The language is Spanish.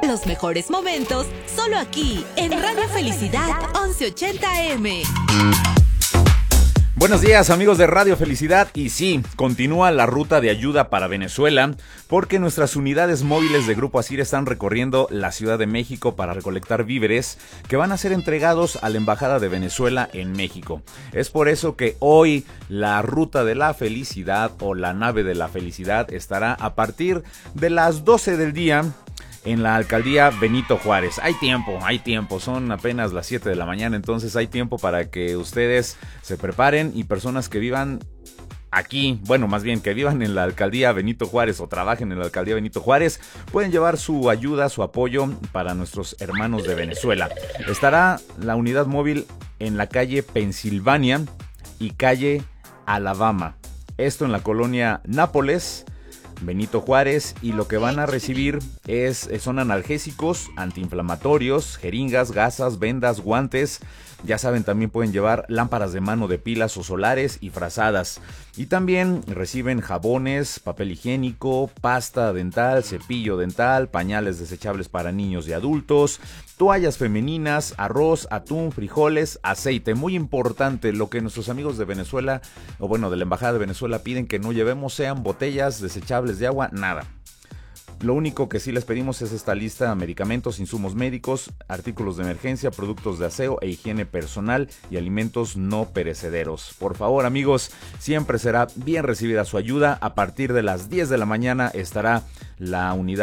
Los mejores momentos solo aquí en Radio Felicidad 1180M. Buenos días, amigos de Radio Felicidad, y sí, continúa la ruta de ayuda para Venezuela porque nuestras unidades móviles de Grupo Asir están recorriendo la Ciudad de México para recolectar víveres que van a ser entregados a la Embajada de Venezuela en México. Es por eso que hoy la ruta de la felicidad o la nave de la felicidad estará a partir de las 12 del día en la alcaldía Benito Juárez. Hay tiempo, son apenas las 7 de la mañana, entonces hay tiempo para que ustedes se preparen y personas que vivan aquí, bueno, más bien que vivan en la alcaldía Benito Juárez o trabajen en la alcaldía Benito Juárez, pueden llevar su ayuda, su apoyo para nuestros hermanos de Venezuela. Estará la unidad móvil en la calle Pensilvania y calle Alabama. Esto en la colonia Nápoles, Benito Juárez, y lo que van a recibir son analgésicos, antiinflamatorios, jeringas, gasas, vendas, guantes. Ya saben, también pueden llevar lámparas de mano de pilas o solares y frazadas. Y también reciben jabones, papel higiénico, pasta dental, cepillo dental, pañales desechables para niños y adultos, toallas femeninas, arroz, atún, frijoles, aceite. Muy importante, lo que nuestros amigos de Venezuela, o bueno, de la Embajada de Venezuela piden que no llevemos sean botellas desechables de agua, nada. Lo único que sí les pedimos es esta lista: medicamentos, insumos médicos, artículos de emergencia, productos de aseo e higiene personal y alimentos no perecederos. Por favor, amigos, siempre será bien recibida su ayuda. A partir de las 10 de la mañana estará la unidad